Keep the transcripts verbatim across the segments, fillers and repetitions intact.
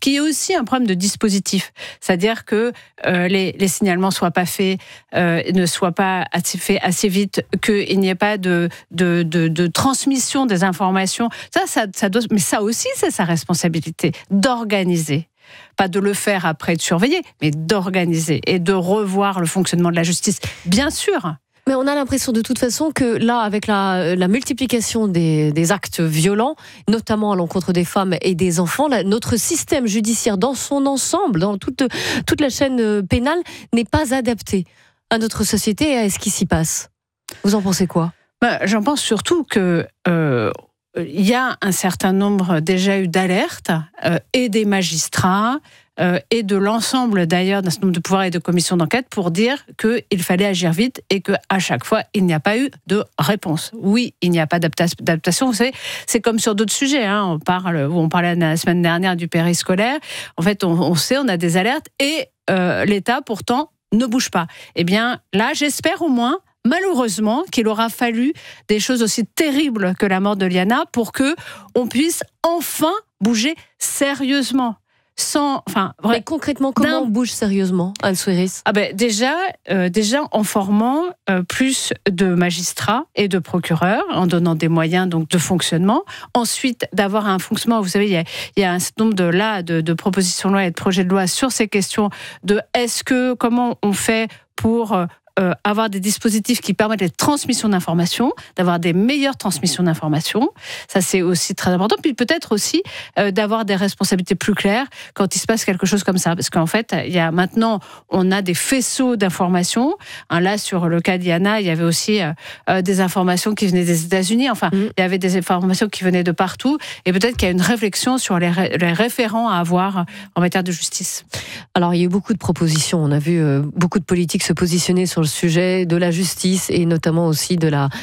qu'il y ait aussi un problème de dispositif, c'est-à-dire que euh, les, les signalements soient pas faits, euh, ne soient pas assez, faits assez vite, qu'il n'y ait pas de, de, de, de transmission des informations. Ça, ça, ça doit, mais ça aussi, c'est sa responsabilité d'organiser. Pas de le faire après de surveiller, mais d'organiser et de revoir le fonctionnement de la justice, bien sûr. Mais on a l'impression de toute façon que là, avec la, la multiplication des, des actes violents, notamment à l'encontre des femmes et des enfants, là, notre système judiciaire dans son ensemble, dans toute, toute la chaîne pénale, n'est pas adapté à notre société et à ce qui s'y passe. Vous en pensez quoi ? Ben, j'en pense surtout que... Euh, il y a un certain nombre déjà eu d'alertes euh, et des magistrats euh, et de l'ensemble d'ailleurs d'un certain nombre de pouvoirs et de commissions d'enquête pour dire qu'il fallait agir vite et qu'à chaque fois il n'y a pas eu de réponse. Oui, il n'y a pas d'adaptation. Vous savez, c'est comme sur d'autres sujets. Hein. On parle, on parlait la semaine dernière du périscolaire. En fait, on, on sait, on a des alertes et euh, l'État pourtant ne bouge pas. Eh bien, là, j'espère au moins. Malheureusement, qu'il aura fallu des choses aussi terribles que la mort de Liana pour que on puisse enfin bouger sérieusement. Sans, enfin, vrai, mais concrètement, comment on bouge sérieusement, Anne Souiris ? Ah ben déjà, euh, déjà en formant euh, plus de magistrats et de procureurs, en donnant des moyens donc de fonctionnement. Ensuite, d'avoir un fonctionnement. Vous savez, il y a, il y a un certain nombre de là de, de propositions de loi et de projets de loi sur ces questions de est-ce que comment on fait pour euh, Euh, avoir des dispositifs qui permettent les transmissions d'informations, d'avoir des meilleures transmissions d'informations. Ça, c'est aussi très important. Puis peut-être aussi euh, d'avoir des responsabilités plus claires quand il se passe quelque chose comme ça. Parce qu'en fait, il y a maintenant, on a des faisceaux d'informations. Hein, là, sur le cas d'Iana, il y avait aussi euh, des informations qui venaient des États-Unis. Enfin, mmh. il y avait des informations qui venaient de partout. Et peut-être qu'il y a une réflexion sur les, ré- les référents à avoir en matière de justice. Alors, il y a eu beaucoup de propositions. On a vu euh, beaucoup de politiques se positionner sur le sujet de la justice et notamment aussi de la,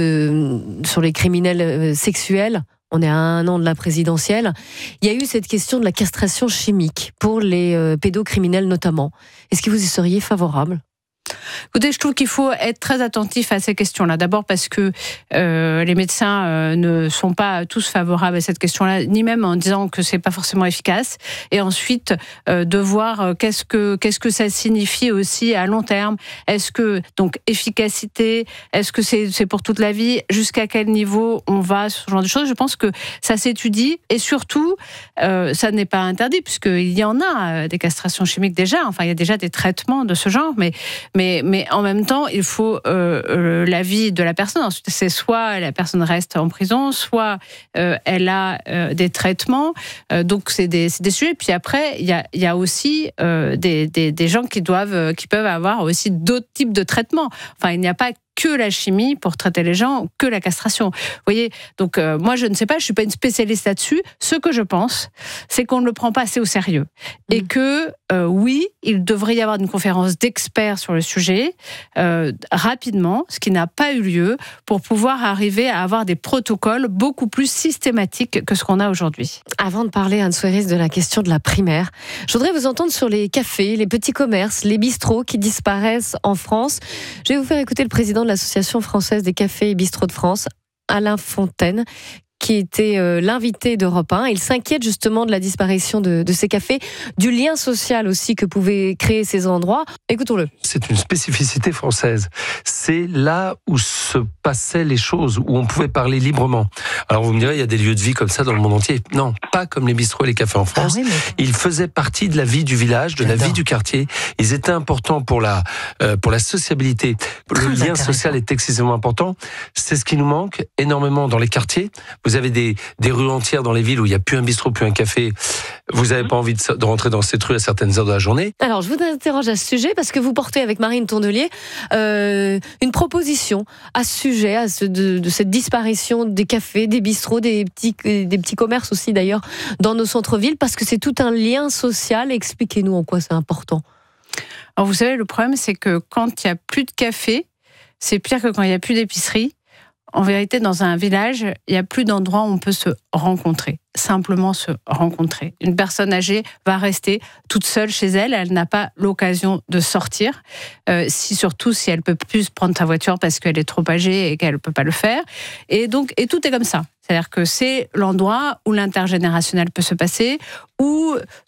de, sur les criminels sexuels. On est à un an de la présidentielle. Il y a eu cette question de la castration chimique pour les euh, pédocriminels notamment. Est-ce que vous y seriez favorable ? Écoutez, je trouve qu'il faut être très attentif à ces questions-là. D'abord parce que euh, les médecins euh, ne sont pas tous favorables à cette question-là, ni même en disant que c'est pas forcément efficace. Et ensuite, euh, de voir euh, qu'est-ce que qu'est-ce que ça signifie aussi à long terme. Est-ce que donc efficacité, est-ce que c'est c'est pour toute la vie, jusqu'à quel niveau on va, ce genre de choses. Je pense que ça s'étudie et surtout, euh, ça n'est pas interdit puisqu'il y en a euh, des castrations chimiques déjà. Enfin, il y a déjà des traitements de ce genre, mais mais Mais en même temps, il faut euh, l'avis de la personne. Ensuite, c'est soit la personne reste en prison, soit euh, elle a euh, des traitements. Euh, donc, c'est des, c'est des sujets. Puis après, il y a, y a aussi euh, des, des, des gens qui doivent, qui peuvent avoir aussi d'autres types de traitements. Enfin, il n'y a pas que la chimie pour traiter les gens, que la castration. Vous voyez, donc euh, moi je ne sais pas, je suis pas une spécialiste là-dessus. Ce que je pense, c'est qu'on ne le prend pas assez au sérieux mmh. et que euh, oui, il devrait y avoir une conférence d'experts sur le sujet euh, rapidement, ce qui n'a pas eu lieu, pour pouvoir arriver à avoir des protocoles beaucoup plus systématiques que ce qu'on a aujourd'hui. Avant de parler, Anne Souiris, de la question de la primaire, je voudrais vous entendre sur les cafés, les petits commerces, les bistrots qui disparaissent en France. Je vais vous faire écouter le président de l'Association française des cafés et bistrots de France, Alain Fontaine, qui était euh, l'invité d'Europe un. Il s'inquiète justement de la disparition de, de ces cafés, du lien social aussi que pouvaient créer ces endroits. Écoutons-le. C'est une spécificité française. C'est là où se passaient les choses, où on pouvait parler librement. Alors vous me direz, il y a des lieux de vie comme ça dans le monde entier. Non, pas comme les bistrots et les cafés en France. Ah oui, mais... Ils faisaient partie de la vie du village, de J'adore. la vie du quartier. Ils étaient importants pour la, euh, pour la sociabilité. Le Très lien social est excessivement important. C'est ce qui nous manque énormément dans les quartiers. Vous avez des, des rues entières dans les villes où il n'y a plus un bistrot, plus un café. Vous n'avez pas envie de, de rentrer dans cette rue à certaines heures de la journée. Alors, je vous interroge à ce sujet parce que vous portez avec Marine Tondelier euh, une proposition à ce sujet, à ce, de, de cette disparition des cafés, des bistrots, des petits, des petits commerces aussi d'ailleurs dans nos centres-villes parce que c'est tout un lien social. Expliquez-nous en quoi c'est important. Alors, vous savez, le problème, c'est que quand il n'y a plus de café, c'est pire que quand il n'y a plus d'épicerie. En vérité, dans un village, il n'y a plus d'endroits où on peut se rencontrer, simplement se rencontrer. Une personne âgée va rester toute seule chez elle, elle n'a pas l'occasion de sortir, euh, si, surtout si elle ne peut plus prendre sa voiture parce qu'elle est trop âgée et qu'elle ne peut pas le faire. Et, donc, et tout est comme ça. C'est-à-dire que c'est l'endroit où l'intergénérationnel peut se passer, où